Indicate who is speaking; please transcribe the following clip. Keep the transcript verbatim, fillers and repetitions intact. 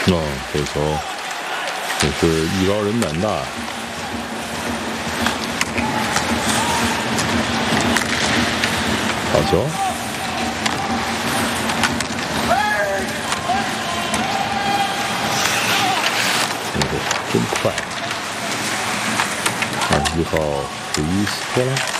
Speaker 1: 哦，这球也是艺高人胆大。好球！这个真快。二十一号十一斯托拉。